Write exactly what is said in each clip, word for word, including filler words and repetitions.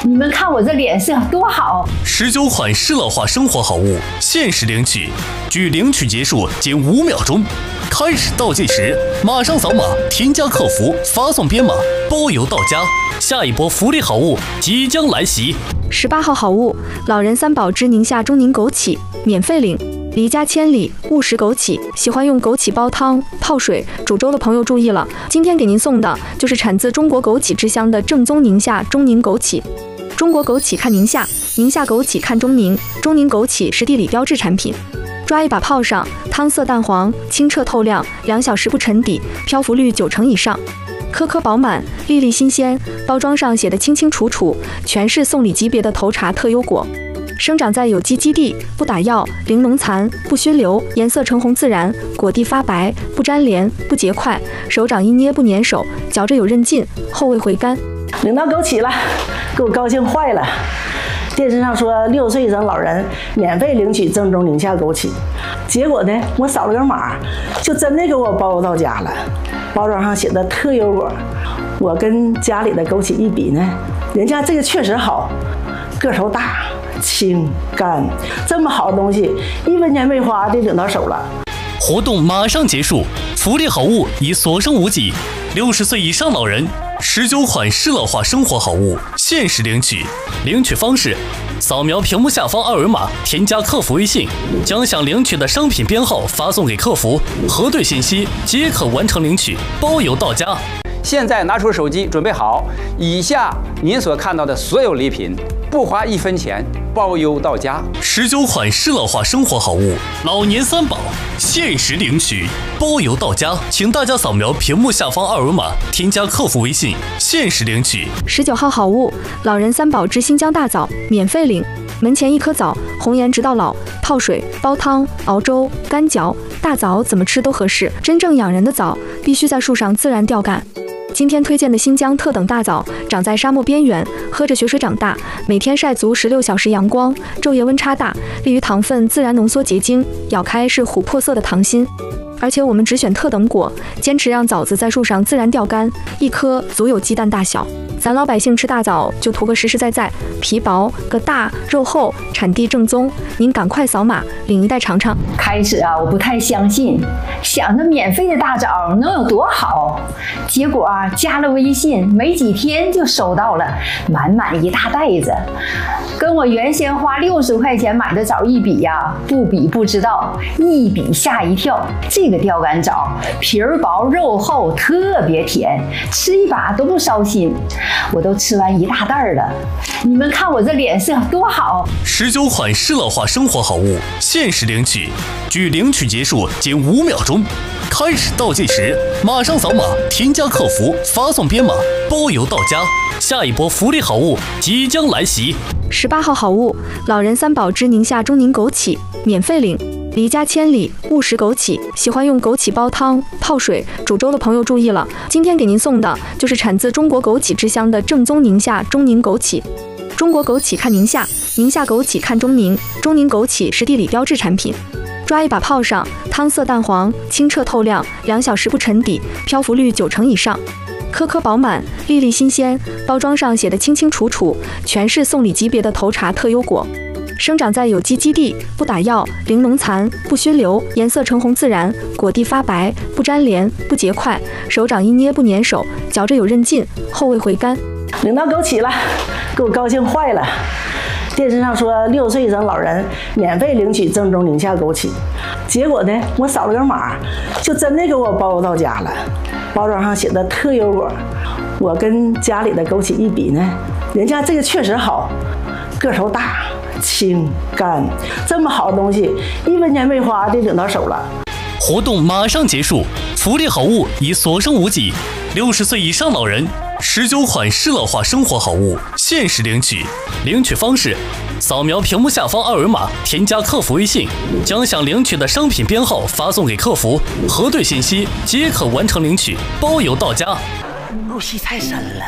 你们看我这脸色多好！ 十九款适乐化生活好物限时领取，距领取结束仅五秒钟。开始倒计时，马上扫码添加客服，发送编码，包邮到家。下一波福利好物即将来袭。 十八号好物，老人三宝之宁夏中宁枸杞，免费领。离家千里，勿食枸杞。喜欢用枸杞煲汤、泡水、煮粥的朋友注意了，今天给您送的就是产自中国枸杞之乡的正宗宁夏中宁枸杞。中国枸杞看宁夏，宁夏枸杞看中宁，中宁枸杞是地理标志产品。抓一把泡上，汤色淡黄，清澈透亮，两小时不沉底，漂浮率九成以上，颗颗饱满，粒粒新鲜。包装上写的清清楚楚，全是送礼级别的头茶特优果。生长在有机基地，不打药，零农残，不熏留，颜色橙红自然，果蒂发白，不粘连，不结块，手掌一捏不粘手，嚼着有韧劲，后味回甘。 领到枸杞了，给我高兴坏了。电视上说六岁以上老人免费领取正宗宁夏枸杞，结果呢，我扫了个码，就真的给我包邮到家了。包装上写的特优果，我跟家里的枸杞一比呢，人家这个确实好，个头大。清干，这么好的东西，一分钱没花就领到手了。 活动马上结束，福利好物已所剩无几。六十岁以上老人，十九款适乐化生活好物限时领取。领取方式：扫描屏幕下方二维码，添加客服微信，将想领取的商品编号发送给客服，核对信息即可完成领取，包邮到家。 现在拿出手机，准备好，以下您所看到的所有礼品，不花一分钱，包邮到家。 十九款适乐化生活好物，老年三宝，限时领取，包邮到家。请大家扫描屏幕下方二维码，添加客服微信，限时领取。 十九号好物，老人三宝之新疆大枣，免费领。门前一颗枣，红颜直到老，泡水、煲汤、熬粥、干嚼，大枣怎么吃都合适。真正养人的枣，必须在树上自然吊干。今天推荐的新疆特等大枣，长在沙漠边缘，喝着雪水长大，每天晒足十六小时阳光，昼夜温差大，利于糖分自然浓缩结晶，咬开是琥珀色的糖心。而且我们只选特等果，坚持让枣子在树上自然吊干，一颗足有鸡蛋大小。咱老百姓吃大枣就图个实实在在，皮薄个大，肉厚，产地正宗。您赶快扫码领一袋尝尝。 开始啊，我不太相信，想着免费的大枣能有多好，结果啊，加了微信没几天就收到了满满一大袋子，跟我原先花六十块钱买的枣一比呀、啊，不比不知道，一比吓一跳。这个吊干枣皮儿薄肉厚，特别甜，吃一把都不烧心。我都吃完一大袋了，你们看我这脸色多好！ 十九款适乐化生活好物限时领取，距领取结束仅五秒钟。开始倒计时，马上扫码添加客服，发送编码，包邮到家。下一波福利好物即将来袭。 十八号好物，老人三宝之宁夏中宁枸杞，免费领。离家千里，勿食枸杞。喜欢用枸杞煲汤、泡水、煮粥的朋友注意了，今天给您送的就是产自中国枸杞之乡的正宗宁夏中宁枸杞。中国枸杞看宁夏，宁夏枸杞看中宁，中宁枸杞是地理标志产品。抓一把泡上，汤色淡黄，清澈透亮，两小时不沉底，漂浮率九成以上，颗颗饱满，粒粒新鲜。包装上写的清清楚楚，全是送礼级别的头茶特优果。生长在有机基地，不打药，零农残，不熏留，颜色橙红自然，果蒂发白，不粘连，不结块，手掌一捏不粘手，嚼着有韧劲，后味回甘。 领到枸杞了，给我高兴坏了。电视上说六岁以上老人免费领取正宗宁夏枸杞，结果呢，我扫了个码，就真的给我包邮到家了。包装上写的特优果，我跟家里的枸杞一比呢，人家这个确实好，个头大。清干，这么好的东西，一分钱没花就领到手了。 活动马上结束，福利好物已所剩无几。六十岁以上老人，十九款适乐化生活好物限时领取。领取方式：扫描屏幕下方二维码，添加客服微信，将想领取的商品编号发送给客服，核对信息即可完成领取，包邮到家。 入戏太深了，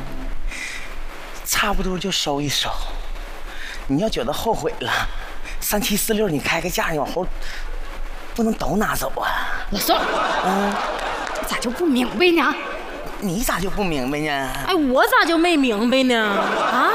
差不多就收一收。你要觉得后悔了，三七四六你开个价，你往后不能都拿走啊。 老宋， 嗯， 咋就不明白呢？ 你咋就不明白呢？ 哎，我咋就没明白呢？啊，